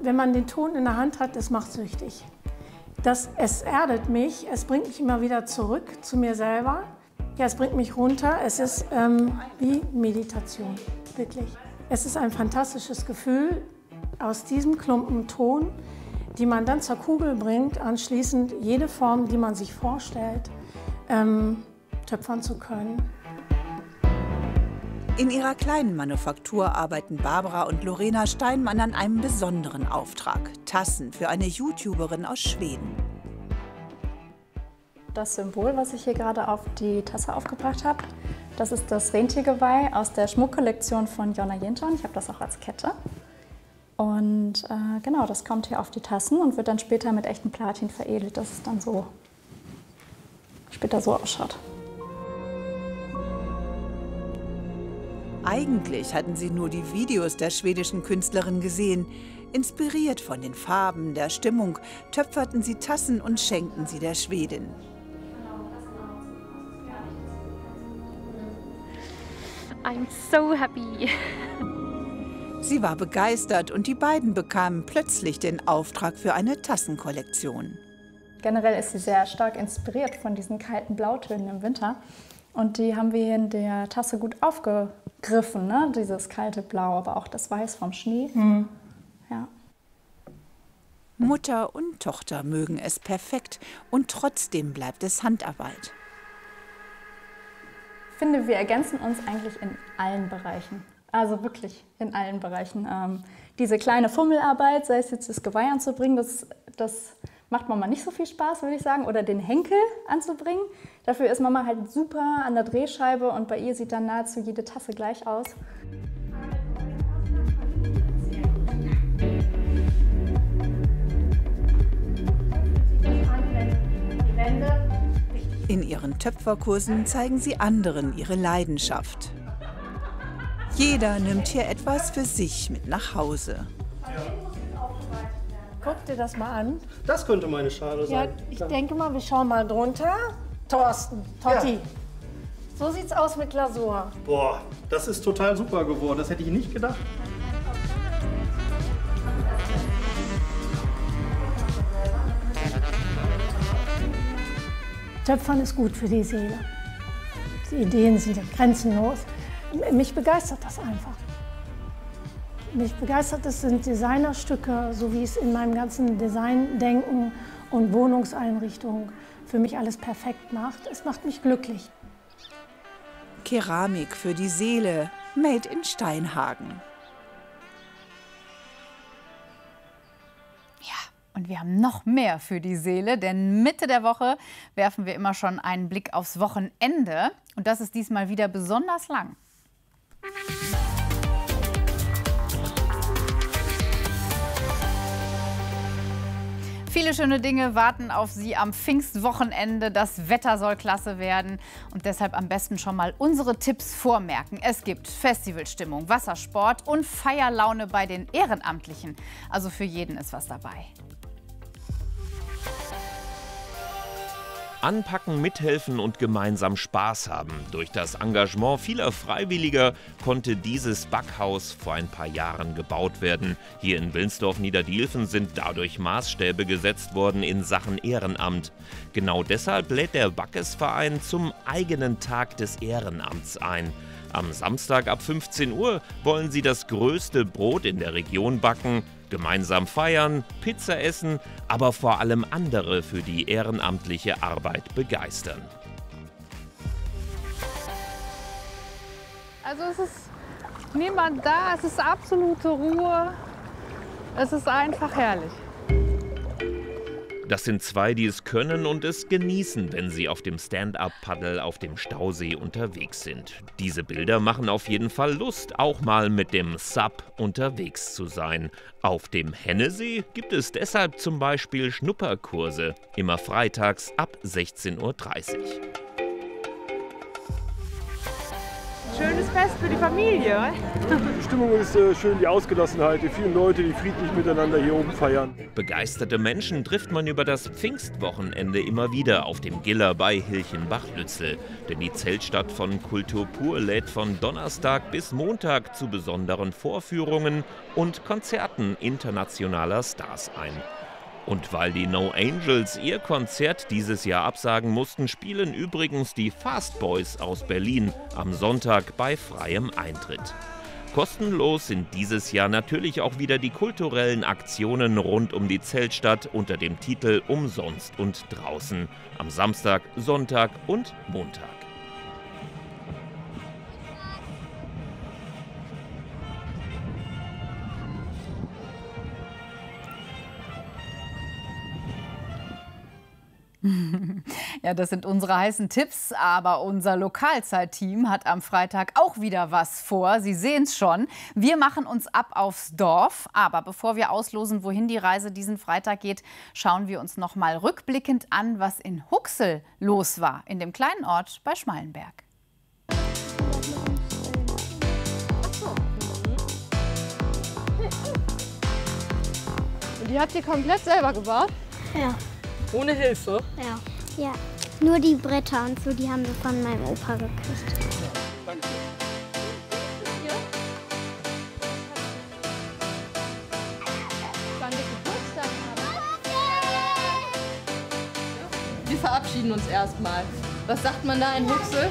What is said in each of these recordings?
Wenn man den Ton in der Hand hat, das macht süchtig. Es erdet mich, es bringt mich immer wieder zurück zu mir selber. Ja, es bringt mich runter. Es ist wie Meditation, wirklich. Es ist ein fantastisches Gefühl, aus diesem Klumpen Ton, die man dann zur Kugel bringt, anschließend jede Form, die man sich vorstellt, töpfern zu können. In ihrer kleinen Manufaktur arbeiten Barbara und Lorena Steinmann an einem besonderen Auftrag. Tassen für eine YouTuberin aus Schweden. Das Symbol, was ich hier gerade auf die Tasse aufgebracht habe, das ist das Rentiergeweih aus der Schmuckkollektion von Jonna Jinton. Ich habe das auch als Kette. Und genau, das kommt hier auf die Tassen und wird dann später mit echtem Platin veredelt, dass es dann so später so ausschaut. Eigentlich hatten sie nur die Videos der schwedischen Künstlerin gesehen. Inspiriert von den Farben, der Stimmung, töpferten sie Tassen und schenkten sie der Schwedin. I'm so happy. Sie war begeistert und die beiden bekamen plötzlich den Auftrag für eine Tassenkollektion. Generell ist sie sehr stark inspiriert von diesen kalten Blautönen im Winter. Und die haben wir in der Tasse gut aufgegriffen, ne? Dieses kalte Blau, aber auch das Weiß vom Schnee. Mhm. Ja. Mutter und Tochter mögen es perfekt und trotzdem bleibt es Handarbeit. Ich finde, wir ergänzen uns eigentlich in allen Bereichen. Also wirklich in allen Bereichen. Diese kleine Fummelarbeit, sei es jetzt das Geweih anzubringen, das macht Mama nicht so viel Spaß, würde ich sagen. Oder den Henkel anzubringen. Dafür ist Mama halt super an der Drehscheibe und bei ihr sieht dann nahezu jede Tasse gleich aus. In ihren Töpferkursen zeigen sie anderen ihre Leidenschaft. Jeder nimmt hier etwas für sich mit nach Hause. Guck dir das mal an. Das könnte meine Schale sein. Ja, ich denke mal, wir schauen mal drunter. Thorsten, Totti. Ja. So sieht's aus mit Glasur. Boah, das ist total super geworden. Das hätte ich nicht gedacht. Töpfern ist gut für die Seele. Die Ideen sind grenzenlos. Mich begeistert das einfach. Mich begeistert, es sind Designerstücke, so wie es in meinem ganzen Designdenken und Wohnungseinrichtung für mich alles perfekt macht. Es macht mich glücklich. Keramik für die Seele, made in Steinhagen. Und wir haben noch mehr für die Seele, denn Mitte der Woche werfen wir immer schon einen Blick aufs Wochenende. Und das ist diesmal wieder besonders lang. Viele schöne Dinge warten auf Sie am Pfingstwochenende. Das Wetter soll klasse werden und deshalb am besten schon mal unsere Tipps vormerken. Es gibt Festivalstimmung, Wassersport und Feierlaune bei den Ehrenamtlichen. Also für jeden ist was dabei. Anpacken, mithelfen und gemeinsam Spaß haben. Durch das Engagement vieler Freiwilliger konnte dieses Backhaus vor ein paar Jahren gebaut werden. Hier in Wilnsdorf-Niederdielfen sind dadurch Maßstäbe gesetzt worden in Sachen Ehrenamt. Genau deshalb lädt der Backesverein zum eigenen Tag des Ehrenamts ein. Am Samstag ab 15 Uhr wollen sie das größte Brot in der Region backen, gemeinsam feiern, Pizza essen, aber vor allem andere für die ehrenamtliche Arbeit begeistern. Also es ist niemand da, es ist absolute Ruhe, es ist einfach herrlich. Das sind zwei, die es können und es genießen, wenn sie auf dem Stand-up-Paddel auf dem Stausee unterwegs sind. Diese Bilder machen auf jeden Fall Lust, auch mal mit dem Sub unterwegs zu sein. Auf dem Hennesee gibt es deshalb zum Beispiel Schnupperkurse, immer freitags ab 16:30 Uhr. Schönes Fest für die Familie. Die Stimmung ist schön, die Ausgelassenheit, die vielen Leute, die friedlich miteinander hier oben feiern. Begeisterte Menschen trifft man über das Pfingstwochenende immer wieder auf dem Giller bei Hilchenbach-Lützel. Denn die Zeltstadt von Kultur pur lädt von Donnerstag bis Montag zu besonderen Vorführungen und Konzerten internationaler Stars ein. Und weil die No Angels ihr Konzert dieses Jahr absagen mussten, spielen übrigens die Fast Boys aus Berlin am Sonntag bei freiem Eintritt. Kostenlos sind dieses Jahr natürlich auch wieder die kulturellen Aktionen rund um die Zeltstadt unter dem Titel Umsonst und draußen am Samstag, Sonntag und Montag. Ja, das sind unsere heißen Tipps, aber unser Lokalzeitteam hat am Freitag auch wieder was vor. Sie sehen es schon. Wir machen uns ab aufs Dorf, aber bevor wir auslosen, wohin die Reise diesen Freitag geht, schauen wir uns noch mal rückblickend an, was in Huxel los war, in dem kleinen Ort bei Schmallenberg. Und die habt ihr komplett selber gebaut? Ja. Ohne Hilfe? Ja. Ja. Nur die Bretter und so, die haben wir von meinem Opa gekriegt. Danke. Wir verabschieden uns erstmal. Was sagt man da in Huxel?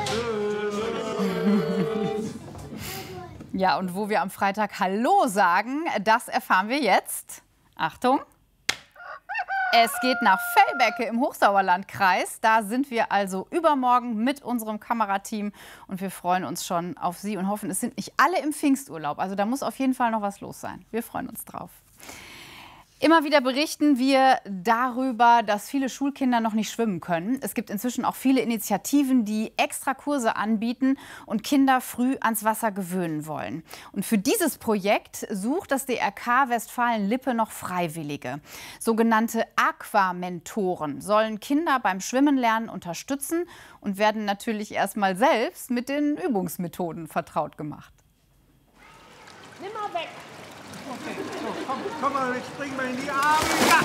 Ja, und wo wir am Freitag Hallo sagen, das erfahren wir jetzt. Achtung! Es geht nach Vellbecke im Hochsauerlandkreis. Da sind wir also übermorgen mit unserem Kamerateam und wir freuen uns schon auf Sie und hoffen, es sind nicht alle im Pfingsturlaub. Also da muss auf jeden Fall noch was los sein. Wir freuen uns drauf. Immer wieder berichten wir darüber, dass viele Schulkinder noch nicht schwimmen können. Es gibt inzwischen auch viele Initiativen, die extra Kurse anbieten und Kinder früh ans Wasser gewöhnen wollen. Und für dieses Projekt sucht das DRK Westfalen-Lippe noch Freiwillige. Sogenannte Aquamentoren sollen Kinder beim Schwimmen lernen unterstützen und werden natürlich erst mal selbst mit den Übungsmethoden vertraut gemacht. Nimm mal weg! Okay, so, komm mal, ich spring mal in die Arme. Ja.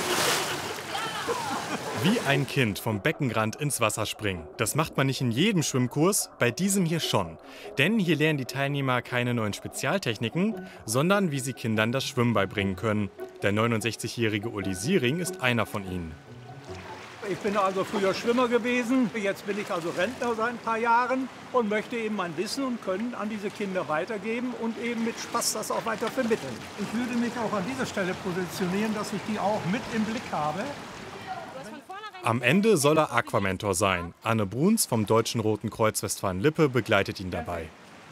Wie ein Kind vom Beckenrand ins Wasser springen. Das macht man nicht in jedem Schwimmkurs, bei diesem hier schon. Denn hier lernen die Teilnehmer keine neuen Spezialtechniken, sondern wie sie Kindern das Schwimmen beibringen können. Der 69-jährige Uli Siering ist einer von ihnen. Ich bin also früher Schwimmer gewesen, jetzt bin ich also Rentner seit ein paar Jahren und möchte eben mein Wissen und Können an diese Kinder weitergeben und eben mit Spaß das auch weiter vermitteln. Ich würde mich auch an dieser Stelle positionieren, dass ich die auch mit im Blick habe. Am Ende soll er Aquamentor sein. Anne Bruns vom Deutschen Roten Kreuz Westfalen-Lippe begleitet ihn dabei.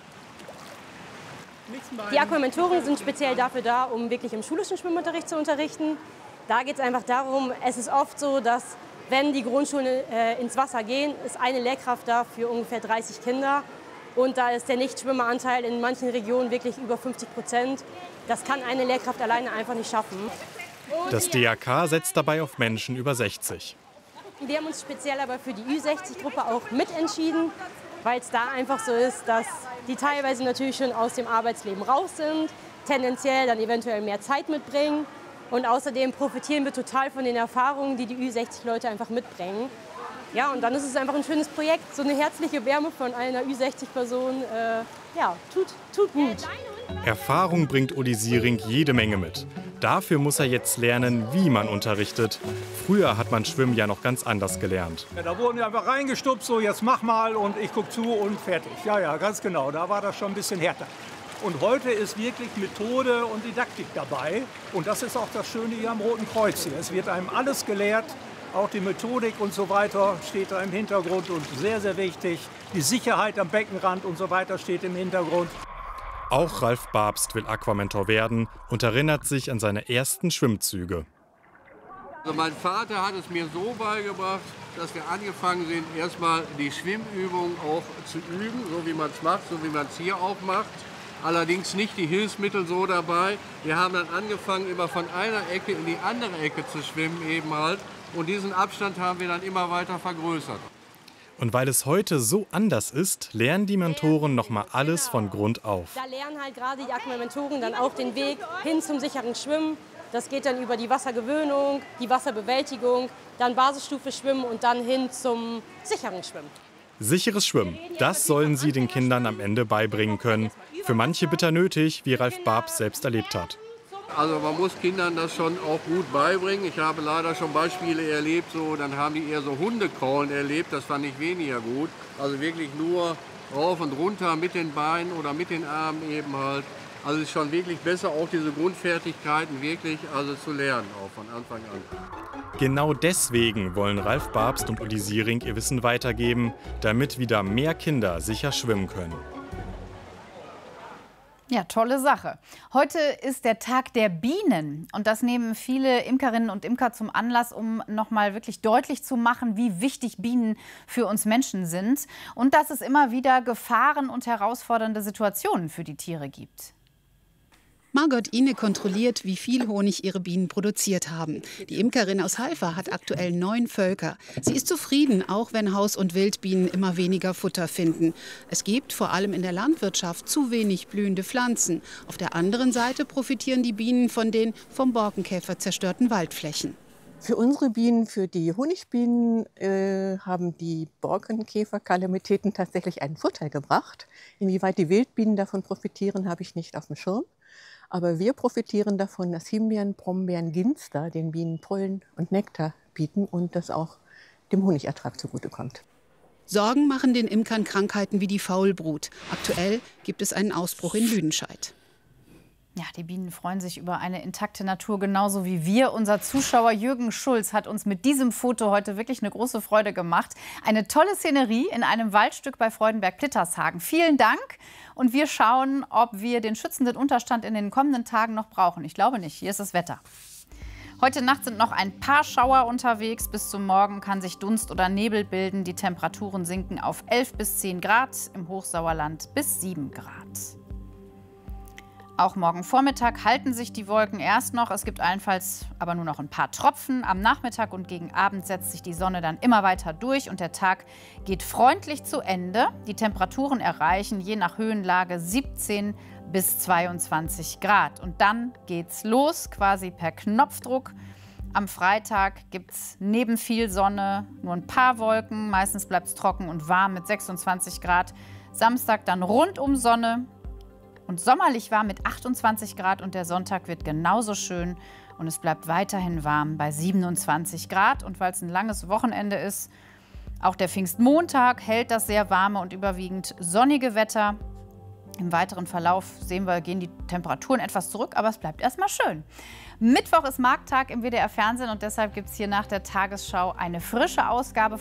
Die Aquamentoren sind speziell dafür da, um wirklich im schulischen Schwimmunterricht zu unterrichten. Da geht es einfach darum, es ist oft so, dass wenn die Grundschulen ins Wasser gehen, ist eine Lehrkraft da für ungefähr 30 Kinder. Und da ist der Nichtschwimmeranteil in manchen Regionen wirklich über 50%. Das kann eine Lehrkraft alleine einfach nicht schaffen. Das DRK setzt dabei auf Menschen über 60. Wir haben uns speziell aber für die Ü60-Gruppe auch mitentschieden, weil es da einfach so ist, dass die teilweise natürlich schon aus dem Arbeitsleben raus sind, tendenziell dann eventuell mehr Zeit mitbringen. Und außerdem profitieren wir total von den Erfahrungen, die die Ü60-Leute einfach mitbringen. Ja, und dann ist es einfach ein schönes Projekt. So eine herzliche Wärme von einer Ü60-Person, ja, tut gut. Erfahrung bringt Uli Siering jede Menge mit. Dafür muss er jetzt lernen, wie man unterrichtet. Früher hat man Schwimmen ja noch ganz anders gelernt. Ja, da wurden wir einfach reingestupst, so jetzt mach mal und ich guck zu und fertig. Ja, ja, ganz genau, da war das schon ein bisschen härter. Und heute ist wirklich Methode und Didaktik dabei. Und das ist auch das Schöne hier am Roten Kreuz hier. Es wird einem alles gelehrt, auch die Methodik und so weiter steht da im Hintergrund. Und sehr, sehr wichtig, die Sicherheit am Beckenrand und so weiter steht im Hintergrund. Auch Ralf Babst will Aquamentor werden und erinnert sich an seine ersten Schwimmzüge. Also mein Vater hat es mir so beigebracht, dass wir angefangen sind, erstmal die Schwimmübung auch zu üben, so wie man es macht, so wie man es hier auch macht. Allerdings nicht die Hilfsmittel so dabei. Wir haben dann angefangen, immer von einer Ecke in die andere Ecke zu schwimmen eben halt. Und diesen Abstand haben wir dann immer weiter vergrößert. Und weil es heute so anders ist, lernen die Mentoren nochmal alles von Grund auf. Da lernen halt gerade die Aquamentoren dann auch den Weg hin zum sicheren Schwimmen. Das geht dann über die Wassergewöhnung, die Wasserbewältigung, dann Basisstufe Schwimmen und dann hin zum sicheren Schwimmen. Sicheres Schwimmen, das sollen sie den Kindern am Ende beibringen können. Für manche bitter nötig, wie Ralf Babs selbst erlebt hat. Also man muss Kindern das schon auch gut beibringen. Ich habe leider schon Beispiele erlebt, dann haben die eher so Hundekraulen erlebt. Das fand ich weniger gut. Also wirklich nur rauf und runter mit den Beinen oder mit den Armen eben halt. Also es ist schon wirklich besser, auch diese Grundfertigkeiten wirklich zu lernen, auch von Anfang an. Genau deswegen wollen Ralf Babst und Uli Siering ihr Wissen weitergeben, damit wieder mehr Kinder sicher schwimmen können. Ja, tolle Sache. Heute ist der Tag der Bienen und das nehmen viele Imkerinnen und Imker zum Anlass, um noch mal wirklich deutlich zu machen, wie wichtig Bienen für uns Menschen sind und dass es immer wieder Gefahren und herausfordernde Situationen für die Tiere gibt. Margot Ine kontrolliert, wie viel Honig ihre Bienen produziert haben. Die Imkerin aus Halver hat aktuell 9 Völker. Sie ist zufrieden, auch wenn Haus- und Wildbienen immer weniger Futter finden. Es gibt vor allem in der Landwirtschaft zu wenig blühende Pflanzen. Auf der anderen Seite profitieren die Bienen von den vom Borkenkäfer zerstörten Waldflächen. Für unsere Bienen, für die Honigbienen, haben die Borkenkäferkalamitäten tatsächlich einen Vorteil gebracht. Inwieweit die Wildbienen davon profitieren, habe ich nicht auf dem Schirm. Aber wir profitieren davon, dass Himbeeren, Brombeeren, Ginster den Bienen Pollen und Nektar bieten und das auch dem Honigertrag zugutekommt. Sorgen machen den Imkern Krankheiten wie die Faulbrut. Aktuell gibt es einen Ausbruch in Lüdenscheid. Ja, die Bienen freuen sich über eine intakte Natur, genauso wie wir. Unser Zuschauer Jürgen Schulz hat uns mit diesem Foto heute wirklich eine große Freude gemacht. Eine tolle Szenerie in einem Waldstück bei Freudenberg-Plittershagen. Vielen Dank. Und wir schauen, ob wir den schützenden Unterstand in den kommenden Tagen noch brauchen. Ich glaube nicht. Hier ist das Wetter. Heute Nacht sind noch ein paar Schauer unterwegs. Bis zum Morgen kann sich Dunst oder Nebel bilden. Die Temperaturen sinken auf 11 bis 10 Grad, im Hochsauerland bis 7 Grad. Auch morgen Vormittag halten sich die Wolken erst noch. Es gibt allenfalls aber nur noch ein paar Tropfen. Am Nachmittag und gegen Abend setzt sich die Sonne dann immer weiter durch und der Tag geht freundlich zu Ende. Die Temperaturen erreichen je nach Höhenlage 17 bis 22 Grad. Und dann geht's los, quasi per Knopfdruck. Am Freitag gibt es neben viel Sonne nur ein paar Wolken. Meistens bleibt es trocken und warm mit 26 Grad. Samstag dann rundum Sonne. Und sommerlich warm mit 28 Grad und der Sonntag wird genauso schön und es bleibt weiterhin warm bei 27 Grad. Und weil es ein langes Wochenende ist, auch der Pfingstmontag hält das sehr warme und überwiegend sonnige Wetter. Im weiteren Verlauf sehen wir, gehen die Temperaturen etwas zurück, aber es bleibt erstmal schön. Mittwoch ist Markttag im WDR Fernsehen und deshalb gibt es hier nach der Tagesschau eine frische Ausgabe